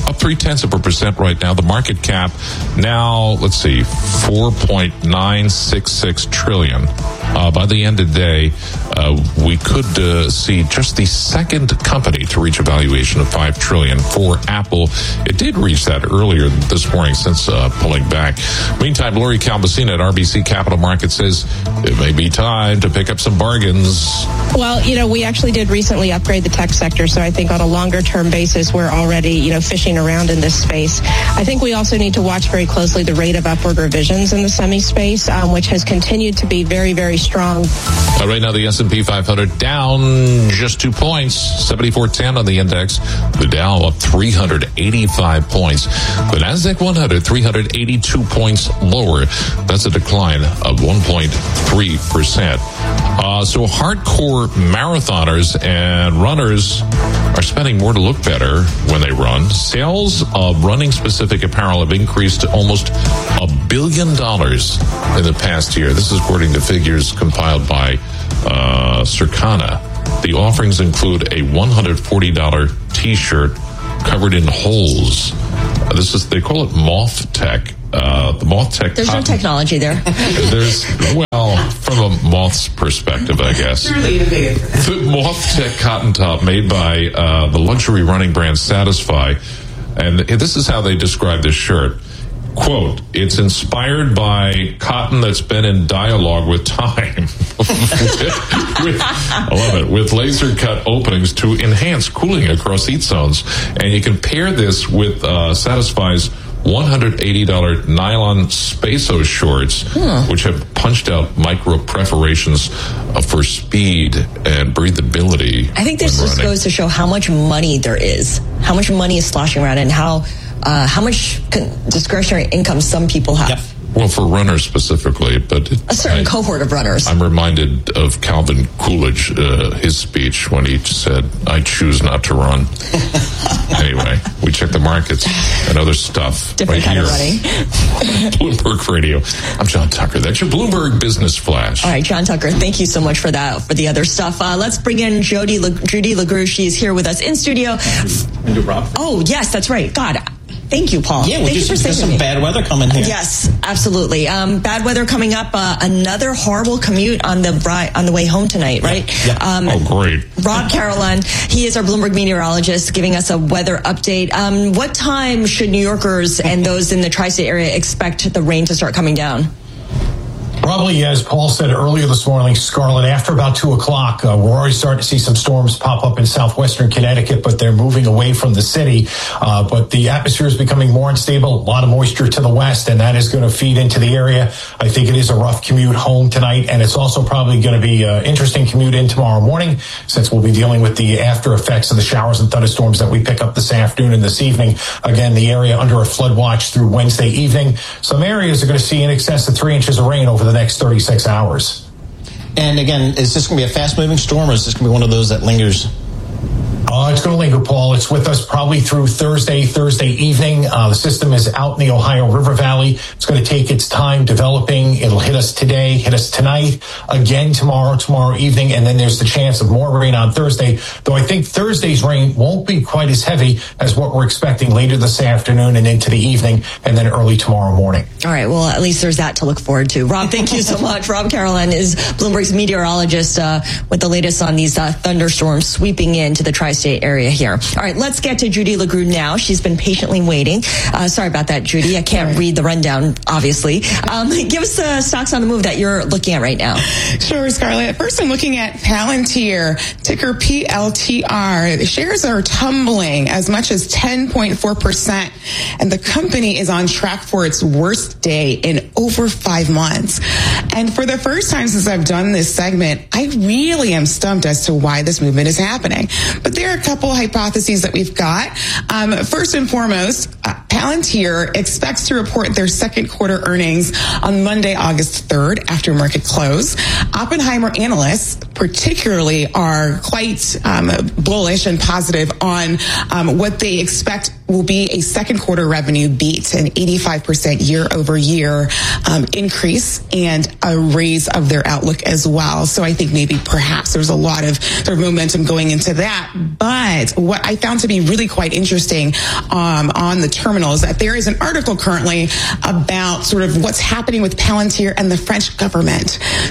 up three tenths of a percent right now. The market cap now, let's see, four point nine six six trillion. Uh, by the end of the day, uh, we could uh, see just the second company to reach a valuation of five trillion for Apple. It did reach that earlier this morning since uh, pulling back. Meantime, Lori Calvasina at R B C Capital Markets says it may be time to pick up some bargains. Well, you know, we actually did recently upgrade the tech sector, so I think on a longer term basis, we're already, you know, fishing around in this space. I think we also need to watch very closely the rate of upward revisions in the semi space, um, which has continued to be very, very strong. Uh, right now, the S and P five hundred down just two points, seventy-four ten on the index. The Dow up three hundred eighty-five points. The Nasdaq one hundred, three hundred eighty-two points lower. That's a decline of one point three percent. Uh, so hardcore marathoners and runners are spending more to look better when they run. Sales of running-specific apparel have increased to almost a billion dollars in the past year. This is according to figures compiled by uh, Circana. The offerings include a one hundred forty dollars T-shirt covered in holes. Uh, this is, they call it Moth Tech. Uh, the Moth Tech. There's cotton. No technology there. There's, well, from a moth's perspective, I guess. The Moth Tech cotton top made by uh, the luxury running brand Satisfy. And this is how they describe this shirt. Quote, it's inspired by cotton that's been in dialogue with time. with, with, I love it. With laser cut openings to enhance cooling across heat zones. And you can pair this with uh, Satisfy's one hundred eighty dollars nylon Spaso shorts, huh. which have punched out micro perforations uh, for speed and breathability. I think this just goes to show how much money there is, how much money is sloshing around, and how uh, how much con- discretionary income some people have. Yep. Well, for runners specifically, but it, a certain I, cohort of runners. I'm reminded of Calvin Coolidge, uh, his speech when he said, "I choose not to run." Anyway, we check the markets and other stuff. Different right kind here. of running. Bloomberg Radio. I'm John Tucker. That's your Bloomberg Business Flash. All right, John Tucker, thank you so much for that, for the other stuff. Uh, let's bring in Jody Le- Judy LaGrue. She is here with us in studio. Oh, yes, that's right. God. Thank you, Paul. Yeah, we Thank just you for got some me. bad weather coming here. Yes, absolutely. Um, bad weather coming up. Uh, another horrible commute on the bri- on the way home tonight, right? Yeah. yeah. Um, oh, great. Rob Carolan, he is our Bloomberg meteorologist, giving us a weather update. Um, what time should New Yorkers and those in the tri-state area expect the rain to start coming down? Probably, as Paul said earlier this morning, Scarlett, after about two o'clock, uh, we're already starting to see some storms pop up in southwestern Connecticut, but they're moving away from the city. Uh, but the atmosphere is becoming more unstable, a lot of moisture to the west, and that is going to feed into the area. I think it is a rough commute home tonight, and it's also probably going to be an interesting commute in tomorrow morning, since we'll be dealing with the after effects of the showers and thunderstorms that we pick up this afternoon and this evening. Again, the area under a flood watch through Wednesday evening. Some areas are going to see in excess of three inches of rain over the next thirty-six hours. And again, is this going to be a fast-moving storm, or is this going to be one of those that lingers? Uh, it's going to linger, Paul. It's with us probably through Thursday, Thursday evening. Uh, the system is out in the Ohio River Valley. It's going to take its time developing. It'll hit us today, hit us tonight, again tomorrow, tomorrow evening, and then there's the chance of more rain on Thursday, though I think Thursday's rain won't be quite as heavy as what we're expecting later this afternoon and into the evening, and then early tomorrow morning. All right, well, at least there's that to look forward to. Rob, thank you so much. Rob Carolan is Bloomberg's meteorologist uh, with the latest on these uh, thunderstorms sweeping into the tri-state area here. All right, let's get to Judy LaGrue now. She's been patiently waiting. Uh, sorry about that, Judy. I can't right. read the rundown, obviously. Um, give us the stocks on the move that you're looking at right now. Sure, Scarlett. First, I'm looking at Palantir, ticker P L T R. The shares are tumbling as much as ten point four percent, and the company is on track for its worst day in over five months. And for the first time since I've done this segment, I really am stumped as to why this movement is happening. But there are a couple hypotheses that we've got. Um, first and foremost, uh, Palantir expects to report their second quarter earnings on Monday, August third, after market close. Oppenheimer analysts particularly are quite um, bullish and positive on um, what they expect will be a second quarter revenue beat, an eighty-five percent year over year um, increase, and a raise of their outlook as well. So I think maybe perhaps there's a lot of sort of momentum going into that. But what I found to be really quite interesting um, on the terminal is that there is an article currently about sort of what's happening with Palantir and the French government.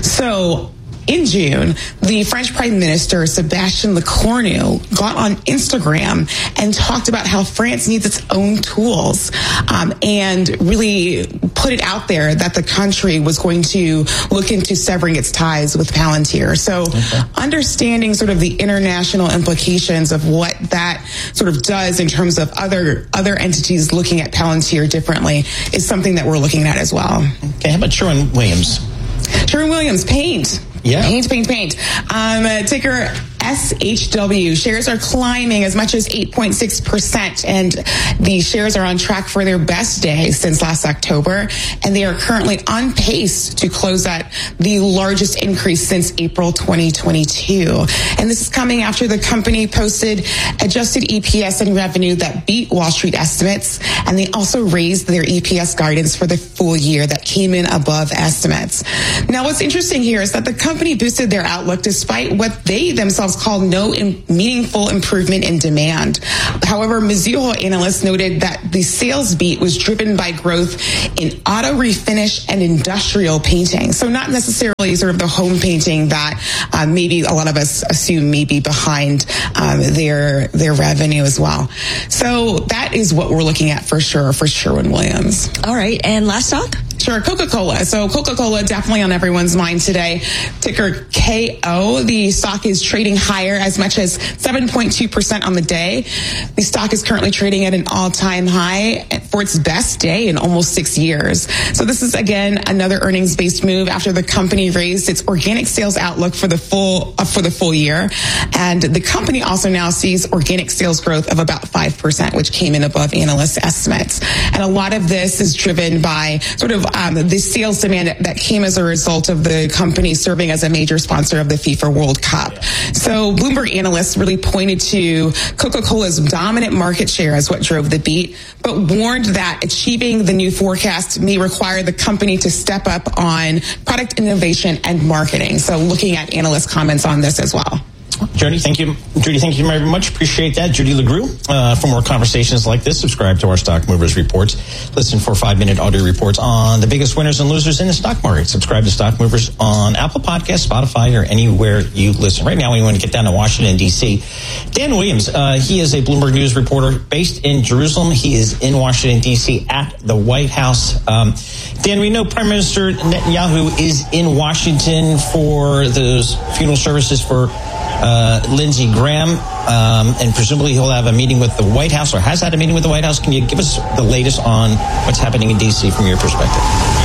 So in June, the French Prime Minister, Sébastien Lecornu, got on Instagram and talked about how France needs its own tools um, and really put it out there that the country was going to look into severing its ties with Palantir. So okay. understanding sort of the international implications of what that sort of does in terms of other other entities looking at Palantir differently is something that we're looking at as well. Okay, how about Sherwin-Williams? Sherwin-Williams, paint. Yeah. Paint, paint, paint. Um, uh, ticker S H W. Shares are climbing as much as eight point six percent, and the shares are on track for their best day since last October, and they are currently on pace to close at the largest increase since April twenty twenty-two. And this is coming after the company posted adjusted E P S and revenue that beat Wall Street estimates, and they also raised their E P S guidance for the full year that came in above estimates. Now, what's interesting here is that the company boosted their outlook despite what they themselves called no in- meaningful improvement in demand. However, Mizuho analysts noted that the sales beat was driven by growth in auto refinish and industrial painting. So not necessarily sort of the home painting that uh, maybe a lot of us assume may be behind um, their their revenue as well. So that is what we're looking at for sure for Sherwin-Williams. All right, and last stock? Sure, Coca-Cola. So Coca-Cola definitely on everyone's mind today. Ticker K O. The stock is trading higher as much as seven point two percent on the day. The stock is currently trading at an all-time high for its best day in almost six years. So this is, again, another earnings-based move after the company raised its organic sales outlook for the full uh, for the full year. And the company also now sees organic sales growth of about five percent, which came in above analyst estimates. And a lot of this is driven by sort of um, the sales demand that came as a result of the company serving as a major sponsor of the FIFA World Cup. So Bloomberg analysts really pointed to Coca-Cola's dominant market share as what drove the beat, but warned that achieving the new forecast may require the company to step up on product innovation and marketing. So looking at analyst comments on this as well. Judy, thank you. Judy, thank you very much. Appreciate that. Judy LeGroux. Uh, for more conversations like this, subscribe to our Stock Movers Reports. Listen for five-minute audio reports on the biggest winners and losers in the stock market. Subscribe to Stock Movers on Apple Podcasts, Spotify, or anywhere you listen. Right now, we want to get down to Washington, D C. Dan Williams, uh, he is a Bloomberg News reporter based in Jerusalem. He is in Washington, D C at the White House. Um, Dan, we know Prime Minister Netanyahu is in Washington for those funeral services for Uh, Lindsey Graham, um, and presumably he'll have a meeting with the White House, or has had a meeting with the White House. Can you give us the latest on what's happening in D C from your perspective?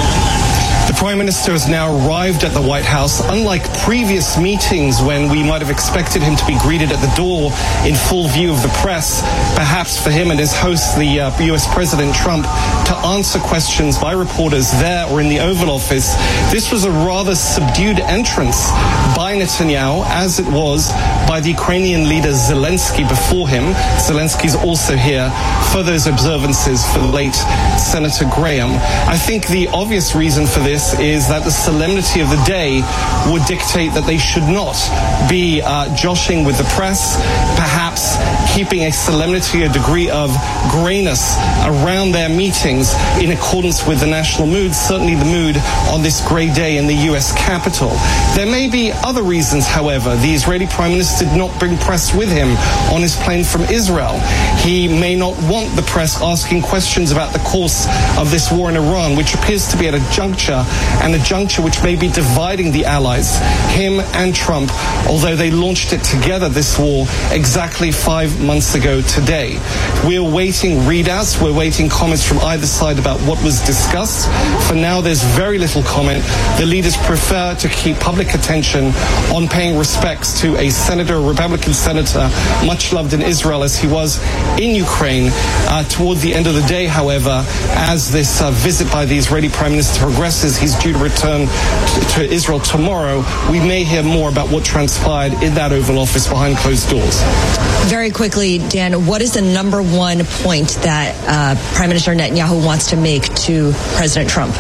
The Prime Minister has now arrived at the White House. Unlike previous meetings when we might have expected him to be greeted at the door in full view of the press, perhaps for him and his host, the uh, U S President Trump, to answer questions by reporters there or in the Oval Office, this was a rather subdued entrance by Netanyahu, as it was by the Ukrainian leader Zelensky before him. Zelensky's also here for those observances for the late Senator Graham. I think the obvious reason for this is that the solemnity of the day would dictate that they should not be uh, joshing with the press, perhaps keeping a solemnity, a degree of grayness around their meetings in accordance with the national mood, certainly the mood on this gray day in the U S Capitol. There may be other reasons, however. The Israeli Prime Minister did not bring press with him on his plane from Israel. He may not want the press asking questions about the course of this war in Iran, which appears to be at a juncture and a juncture which may be dividing the allies, him and Trump, although they launched it together, this war, exactly five months ago today. We're waiting readouts, we're waiting comments from either side about what was discussed. For now, there's very little comment. The leaders prefer to keep public attention on paying respects to a senator, a Republican senator, much loved in Israel as he was in Ukraine. Uh, toward the end of the day, however, as this uh, visit by the Israeli Prime Minister progresses, he's he's due to return to, to Israel tomorrow. We may hear more about what transpired in that Oval Office behind closed doors. Very quickly, Dan, what is the number one point that uh, Prime Minister Netanyahu wants to make to President Trump?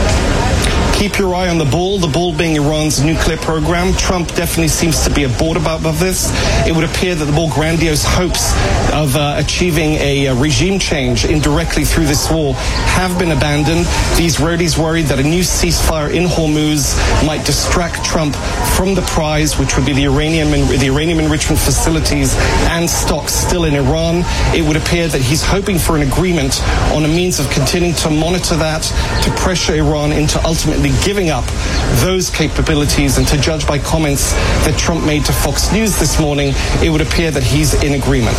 Keep your eye on the ball, the ball being Iran's nuclear program. Trump definitely seems to be aboard about this. It would appear that the more grandiose hopes of uh, achieving a, a regime change indirectly through this war have been abandoned. These roadies worried that a new ceasefire in Hormuz might distract Trump from the prize, which would be the uranium, the uranium enrichment facilities and stocks still in Iran. It would appear that he's hoping for an agreement on a means of continuing to monitor that, to pressure Iran into ultimately giving up those capabilities. And to judge by comments that Trump made to Fox News this morning, it would appear that he's in agreement.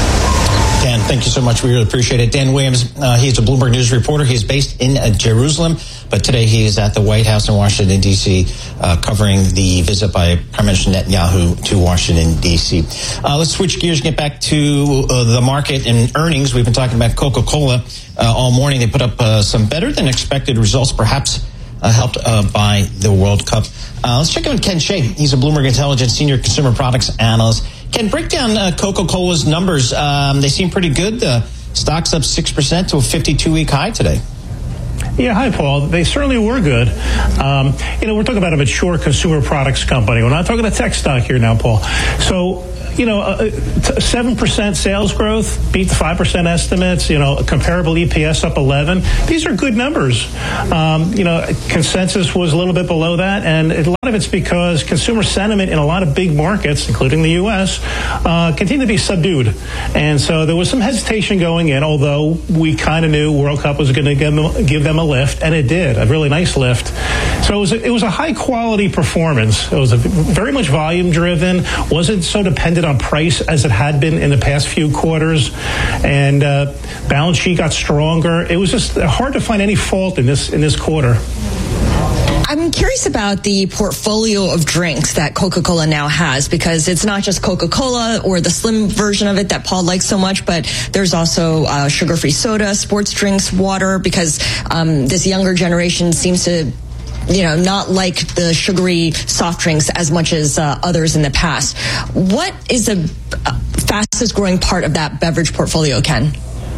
Dan, thank you so much. We really appreciate it. Dan Williams, uh, he's a Bloomberg News reporter. He's based in uh, Jerusalem, but today he is at the White House in Washington, D C, uh, covering the visit by Prime Minister Netanyahu to Washington, D C. Uh, let's switch gears and get back to uh, the market and earnings. We've been talking about Coca-Cola uh, all morning. They put up uh, some better than expected results, perhaps Uh, helped uh, by the World Cup. Uh, let's check in with Ken Shea. He's a Bloomberg Intelligence Senior Consumer Products Analyst. Ken, break down uh, Coca-Cola's numbers. Um, they seem pretty good. The stock's up six percent to a fifty-two week high today. Yeah, hi, Paul. They certainly were good. Um, you know, we're talking about a mature consumer products company. We're not talking a tech stock here now, Paul. So, you know, uh, seven percent sales growth, beat the five percent estimates, you know, comparable E P S up eleven. These are good numbers. Um, you know, consensus was a little bit below that, and a lot of it's because consumer sentiment in a lot of big markets, including the U S, uh, continue to be subdued. And so there was some hesitation going in, although we kind of knew World Cup was going to give them a lift, and it did, a really nice lift. So it was a, it was a high-quality performance. It was a very much volume-driven, wasn't so dependent on price as it had been in the past few quarters, and uh, balance sheet got stronger. It was just hard to find any fault in this in this quarter. I'm curious about the portfolio of drinks that Coca-Cola now has, because it's not just Coca-Cola or the slim version of it that Paul likes so much, but there's also uh, sugar-free soda, sports drinks, water, because um, this younger generation seems to, you know, not like the sugary soft drinks as much as uh, others in the past. What is the fastest growing part of that beverage portfolio, Ken?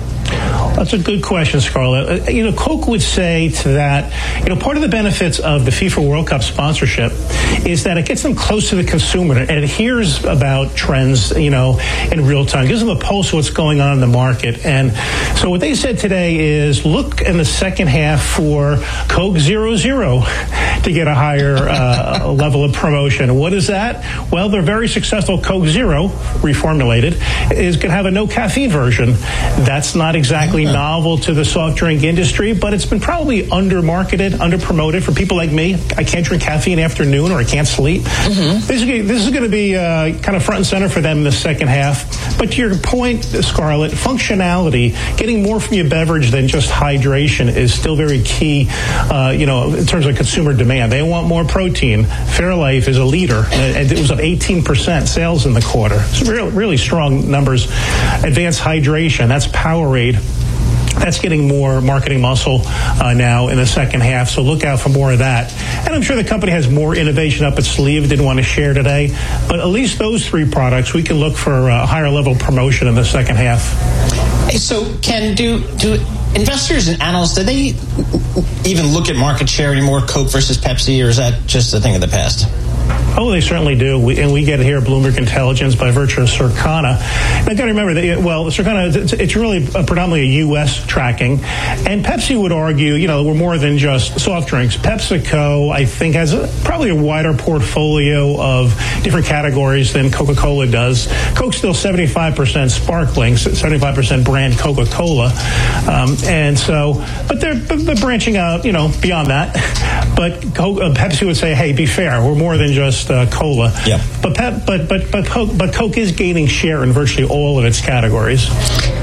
That's a good question, Scarlett. You know, Coke would say to that, you know, part of the benefits of the FIFA World Cup sponsorship is that it gets them close to the consumer and it hears about trends, you know, in real time. It gives them a pulse of what's going on in the market. And so what they said today is look in the second half for Coke Zero Zero to get a higher uh, level of promotion. What is that? Well, their very successful Coke Zero, reformulated, is going to have a no caffeine version. That's not exactly novel to the soft drink industry, but it's been probably under-marketed, under-promoted for people like me. I can't drink caffeine after noon or I can't sleep. Mm-hmm. This is, this is going to be uh, kind of front and center for them in the second half. But to your point, Scarlett, functionality, getting more from your beverage than just hydration is still very key, uh, you know, in terms of consumer demand. They want more protein. Fairlife is a leader, and it was up eighteen percent sales in the quarter. It's really, really strong numbers. Advanced hydration, that's Powerade. That's getting more marketing muscle uh, now in the second half, so look out for more of that. And I'm sure the company has more innovation up its sleeve didn't want to share today, but at least those three products, we can look for a higher level promotion in the second half. Hey, so Ken, do do investors and analysts, do they even look at market share anymore, Coke versus Pepsi, or is that just a thing of the past? Oh, they certainly do. We, and we get it here at Bloomberg Intelligence by virtue of Circana. I've got to remember that, well, Circana, it's, it's really a predominantly a U S tracking. And Pepsi would argue, you know, we're more than just soft drinks. PepsiCo, I think, has a, probably a wider portfolio of different categories than Coca-Cola does. Coke's still seventy-five percent sparkling, seventy-five percent brand Coca-Cola. Um, and so, but they're, they're branching out, you know, beyond that. But Coke, uh, Pepsi would say, hey, be fair, we're more than just uh, cola. Yeah. But Pep, but but but Coke, but Coke is gaining share in virtually all of its categories.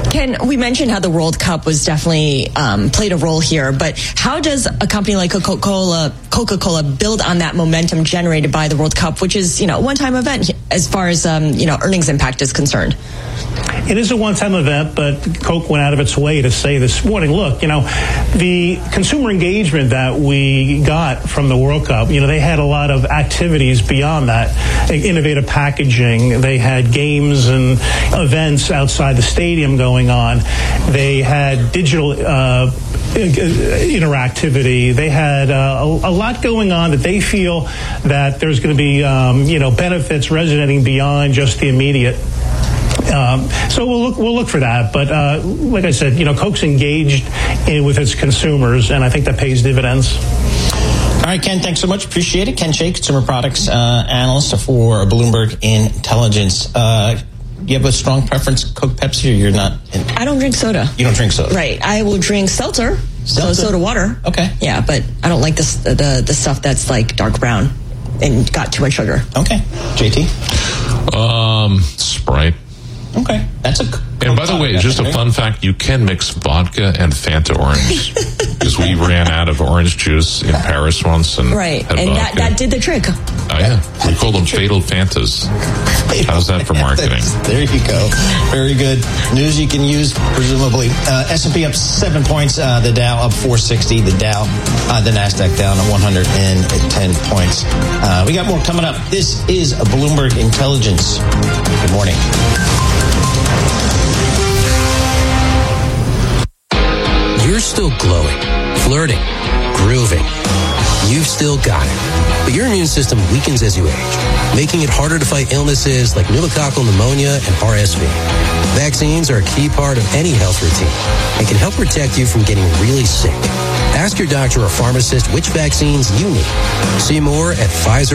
Ken, we mentioned how the World Cup was definitely um, played a role here, but how does a company like Coca-Cola, Coca-Cola build on that momentum generated by the World Cup, which is, you know, a one-time event as far as, um, you know, earnings impact is concerned? It is a one-time event, but Coke went out of its way to say this morning, look, you know, the consumer engagement that we got from the World Cup, you know, they had a lot of activities beyond that, innovative packaging. They had games and events outside the stadium going on. They had digital uh, interactivity. They had uh, a, a lot going on that they feel that there's going to be, um, you know, benefits resonating beyond just the immediate. Um, so we'll look, we'll look for that. But uh, like I said, you know, Coke's engaged in, with its consumers, and I think that pays dividends. All right, Ken, thanks so much. Appreciate it. Ken Shea, consumer products uh, analyst for Bloomberg Intelligence. Uh, you have a strong preference, Coke, Pepsi, or you're not? In- I don't drink soda. You don't drink soda? Right. I will drink seltzer, seltzer? so soda water. Okay. Yeah, but I don't like this, the the stuff that's like dark brown and got too much sugar. Okay. J T? Um, Sprite. Okay, that's a. And by the way, just a fun fact: you can mix vodka and Fanta orange because we ran out of orange juice in Paris once, and right, had and that, vodka. that did the trick. Oh yeah, we called them Fatal Fantas. How's that for marketing? There you go. Very good news you can use, presumably. Uh, S and P up seven points. Uh, the Dow up four sixty. The Dow, uh, the Nasdaq down one hundred ten points. Uh, we got more coming up. This is a Bloomberg Intelligence. Good morning. You're still glowing, flirting, grooving. You've still got it. But your immune system weakens as you age, making it harder to fight illnesses like pneumococcal pneumonia and R S V. Vaccines are a key part of any health routine and can help protect you from getting really sick. Ask your doctor or pharmacist which vaccines you need. See more at Pfizer.